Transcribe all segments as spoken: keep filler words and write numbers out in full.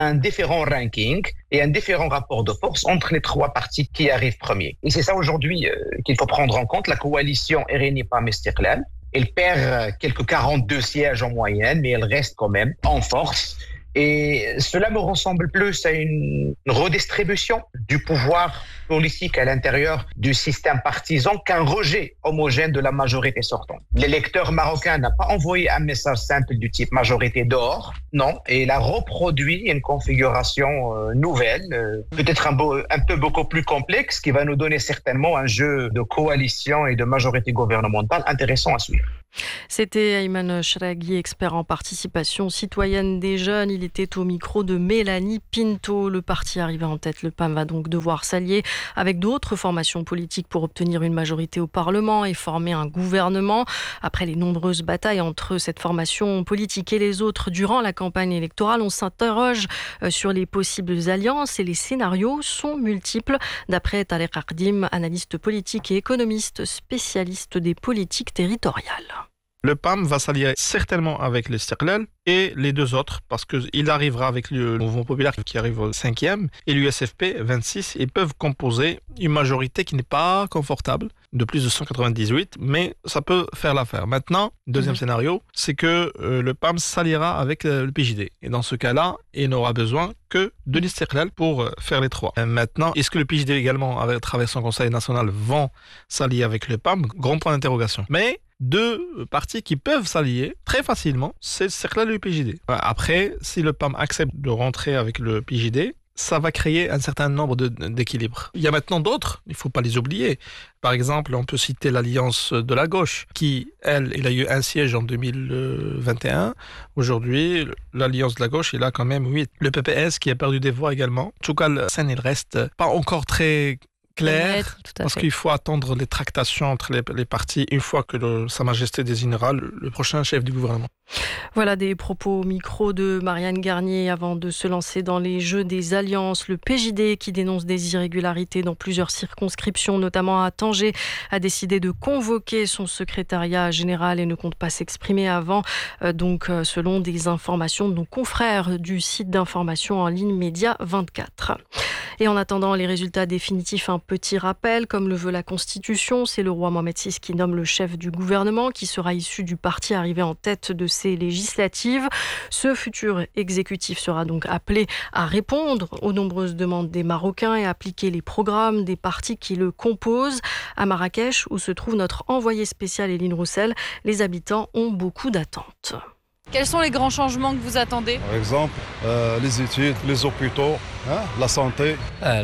un différent ranking et un différent rapport de force entre les trois partis qui arrivent premiers. Et c'est ça aujourd'hui euh, qu'il faut prendre en compte. La coalition R N I P A M Istiqlal, elle perd quelques quarante-deux sièges en moyenne, mais elle reste quand même en force. Et cela me ressemble plus à une redistribution du pouvoir politique à l'intérieur du système partisan qu'un rejet homogène de la majorité sortante. L'électeur marocain n'a pas envoyé un message simple du type majorité dehors, non, et il a reproduit une configuration euh, nouvelle, euh, peut-être un, beau, un peu beaucoup plus complexe, qui va nous donner certainement un jeu de coalition et de majorité gouvernementale intéressant à suivre. C'était Ayman Cheraghi, expert en participation citoyenne des jeunes. Il était au micro de Mélanie Pinto. Le parti arrivé en tête, le P A M, va donc devoir s'allier avec d'autres formations politiques pour obtenir une majorité au Parlement et former un gouvernement. Après les nombreuses batailles entre cette formation politique et les autres durant la campagne électorale, on s'interroge sur les possibles alliances et les scénarios sont multiples. D'après Tariq Ardim, analyste politique et économiste spécialiste des politiques territoriales. Le P A M va s'allier certainement avec l'Istiqlal et les deux autres, parce qu'il arrivera avec le mouvement populaire qui arrive au cinquième et l'U S F P vingt-six. Ils peuvent composer une majorité qui n'est pas confortable, de plus de cent quatre-vingt-dix-huit, mais ça peut faire l'affaire. Maintenant, deuxième mmh. scénario, c'est que euh, le P A M s'alliera avec euh, le P J D. Et dans ce cas-là, il n'aura besoin que de l'Istiqlal pour euh, faire les trois. Et maintenant, est-ce que le P J D également, à travers son conseil national, vont s'allier avec le P A M? Grand point d'interrogation. Mais deux partis qui peuvent s'allier très facilement, c'est l'Istiqlal et le P J D. Après, si le P A M accepte de rentrer avec le P J D, ça va créer un certain nombre de, d'équilibres. Il y a maintenant d'autres, il ne faut pas les oublier. Par exemple, on peut citer l'Alliance de la gauche, qui, elle, il a eu un siège en deux mille vingt et un. Aujourd'hui, l'Alliance de la gauche, il a quand même huit. Le P P S, qui a perdu des voix également. En tout cas, la scène, il reste pas encore très clair, parce qu'il faut attendre les tractations entre les, les partis une fois que le, Sa Majesté désignera le, le prochain chef du gouvernement. Voilà des propos au micro de Marianne Garnier avant de se lancer dans les jeux des alliances. Le P J D, qui dénonce des irrégularités dans plusieurs circonscriptions, notamment à Tanger, a décidé de convoquer son secrétariat général et ne compte pas s'exprimer avant, euh, donc euh, selon des informations de nos confrères du site d'information en ligne Média vingt-quatre. Et en attendant les résultats définitifs, un petit rappel, comme le veut la Constitution, c'est le roi Mohamed six qui nomme le chef du gouvernement, qui sera issu du parti arrivé en tête de ces législatives. Ce futur exécutif sera donc appelé à répondre aux nombreuses demandes des Marocains et appliquer les programmes des partis qui le composent. À Marrakech, où se trouve notre envoyé spécial Eline Roussel, les habitants ont beaucoup d'attentes. Quels sont les grands changements que vous attendez? Par exemple, euh, les études, les hôpitaux, hein, la santé.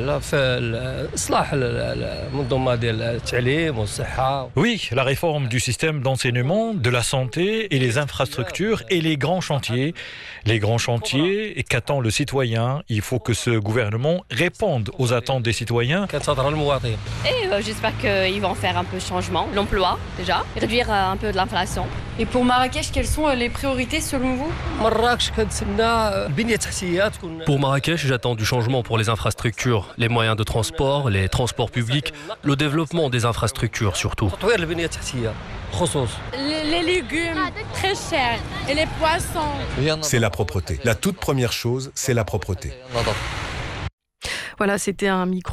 Oui, la réforme du système d'enseignement, de la santé et les infrastructures et les grands chantiers. Les grands chantiers, et qu'attend le citoyen? Il faut que ce gouvernement réponde aux attentes des citoyens. Et euh, j'espère qu'ils vont faire un peu de changement. L'emploi, déjà, réduire euh, un peu de l'inflation. Et pour Marrakech, quelles sont les priorités selon vous? Pour Marrakech, j'attends du changement pour les infrastructures, les moyens de transport, les transports publics, le développement des infrastructures surtout. Les légumes, très chers, et les poissons. C'est la propreté. La toute première chose, c'est la propreté. Voilà, c'était un micro.